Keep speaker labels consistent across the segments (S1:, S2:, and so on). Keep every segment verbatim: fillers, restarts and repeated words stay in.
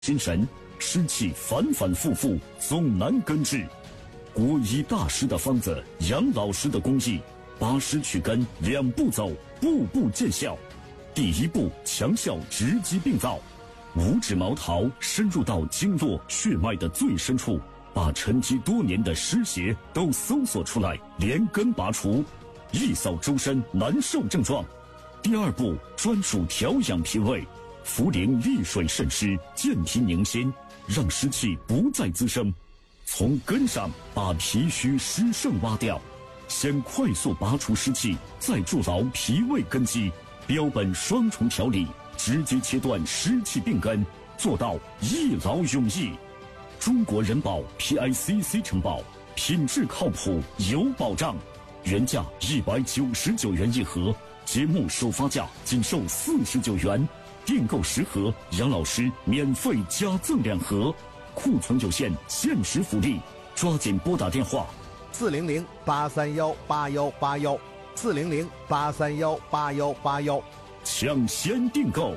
S1: 精神，湿气反反复复，总难根治。国医大师的方子，杨老师的工艺，拔湿去根两步走，步步见效。第一步，强效直击病灶。五指毛桃深入到经络血脉的最深处，把沉积多年的湿邪都搜索出来，连根拔除，一扫周身难受症状。第二步，专属调养脾胃，茯苓利水渗湿，健脾宁心，让湿气不再滋生，从根上把脾虚湿盛挖掉。先快速拔除湿气，再筑牢脾胃根基，标本双重调理，直接切断湿气病根，做到一劳永逸。中国人保 P I C C 承保，品质靠谱有保障，原价一百九十九元一盒，节目首发价仅售四十九元，订购十盒，杨老师免费加赠两盒，库存有限，限时福利，抓紧拨打电话
S2: 四零零八三幺八幺八幺，四零零八三幺八幺八幺，
S1: 抢先订购。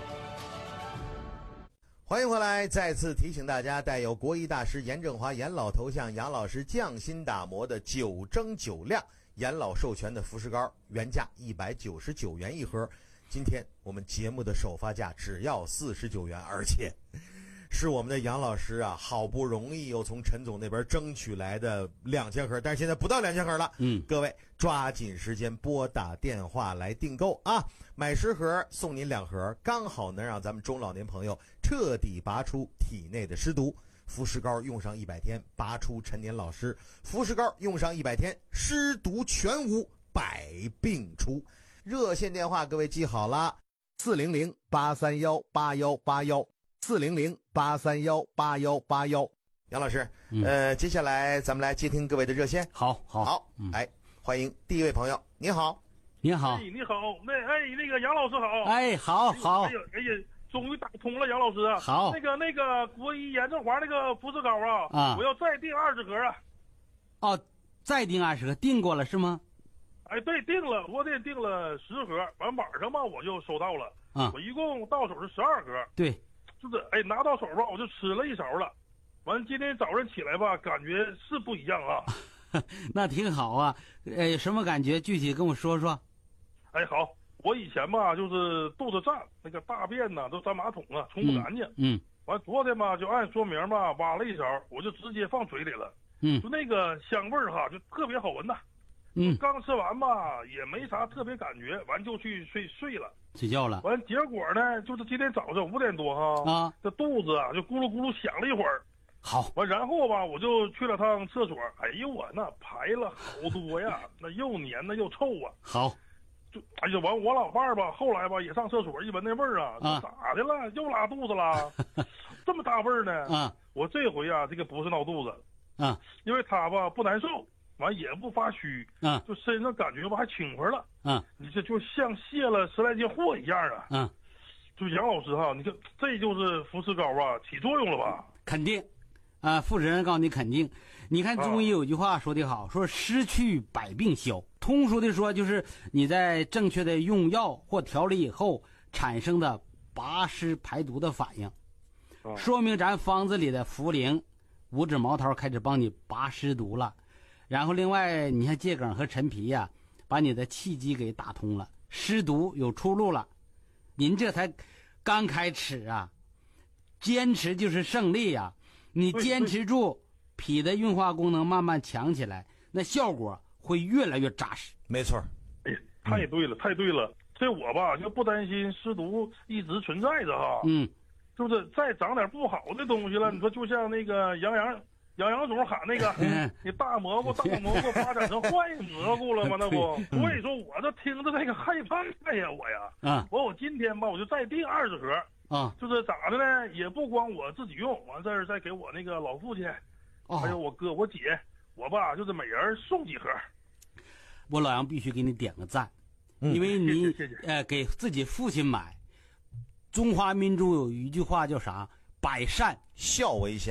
S2: 欢迎回来，再次提醒大家，带有国医大师严正华严老头像杨老师匠心打磨的九蒸九亮严老授权的服饰膏，原价一百九十九元一盒，今天我们节目的首发价只要四十九元，而且是我们的杨老师啊，好不容易又从陈总那边争取来的两千盒，但是现在不到两千盒了。
S3: 嗯，
S2: 各位抓紧时间拨打电话来订购啊！买十盒送您两盒，刚好能让咱们中老年朋友彻底拔出体内的湿毒。服饰膏用上一百天，拔出陈年老湿；服饰膏用上一百天，湿毒全无，百病除。热线电话各位记好了，四零零八三幺八幺八幺。四零零八三幺八幺八幺，杨老师，
S3: 嗯、
S2: 呃，接下来咱们来接听各位的热线。
S3: 好，好，
S2: 好，
S3: 嗯、
S2: 哎，欢迎第一位朋友，你好，
S3: 你好，
S4: 哎，你好，那哎，那个杨老师好，
S3: 哎，好好，
S4: 哎呀，哎呀，终于打通了，杨老师，
S3: 好，
S4: 那个那个国医严正华那个服饰膏啊，
S3: 啊，
S4: 我要再订二十盒啊，
S3: 哦，再订二十盒，订过了是吗？
S4: 哎，对，订了，我得订了十盒，完晚上吧我就收到了，
S3: 啊，
S4: 我一共到手是十二盒，
S3: 对。
S4: 就是哎，拿到手吧，我就吃了一勺了。完，今天早上起来吧，感觉是不一样啊。
S3: 那挺好啊，呃，什么感觉？具体跟我说说。
S4: 哎，好，我以前吧，就是肚子胀，那个大便呢都沾马桶了，冲不干净。
S3: 嗯。
S4: 完，昨天吧，就按说明吧，挖了一勺，我就直接放嘴里了。
S3: 嗯。
S4: 就那个香味儿哈，就特别好闻呐。
S3: 嗯。
S4: 刚吃完吧，也没啥特别感觉，完就去睡睡了。
S3: 睡觉了，
S4: 完结果呢，就是今天早上五点多哈，
S3: 啊，
S4: 这肚子啊就咕噜咕噜响了一会儿，
S3: 好，
S4: 完然后吧，我就去了趟厕所，哎呦我那排了好多呀，那又黏呐又臭啊，
S3: 好，
S4: 就哎呀完我老伴儿吧，后来吧也上厕所，一闻那味儿啊，
S3: 啊
S4: 咋的了？又拉肚子了？这么大味儿呢？
S3: 啊，
S4: 我这回啊，这个不是闹肚子，
S3: 啊，
S4: 因为他吧不难受。完也不发虚，
S3: 嗯，
S4: 就身上感觉吧还轻快了，
S3: 嗯，
S4: 你这就像卸了十来斤货一样啊，
S3: 嗯，
S4: 就杨老师哈，你看这就是服饰膏啊起作用了吧？
S3: 肯定，啊，负责人告诉你肯定。你看中医有句话说得好，说湿去百病消。通俗的说就是你在正确的用药或调理以后产生的拔湿排毒的反应，
S4: 啊、
S3: 说明咱方子里的茯苓、五指毛桃开始帮你拔湿毒了。然后另外你看桔梗和陈皮呀、啊，把你的气机给打通了，湿毒有出路了。您这才刚开始啊，坚持就是胜利呀、啊！你坚持住，脾的运化功能慢慢强起来，那效果会越来越扎实。
S2: 没错，
S4: 哎呀，太对了，嗯、太对了。这我吧就不担心湿毒一直存在着哈，
S3: 嗯，
S4: 就是再长点不好的东西了，你说就像那个杨洋。杨洋总喊那个，你大蘑菇大蘑菇发展成坏蘑菇了吗？那不，所以说我这听着这个害怕呀，我呀，
S3: 啊，
S4: 我我今天吧，我就再订二十盒，
S3: 啊，
S4: 就是咋的呢？也不光我自己用，完事儿再给我那个老父亲，
S3: 哦、
S4: 还有我哥、我姐，我爸就是每人送几盒。
S3: 我老杨必须给你点个赞，
S2: 嗯、
S3: 因为你
S4: 谢谢谢谢
S3: 呃给自己父亲买。中华民族有一句话叫啥？百善
S2: 孝为先。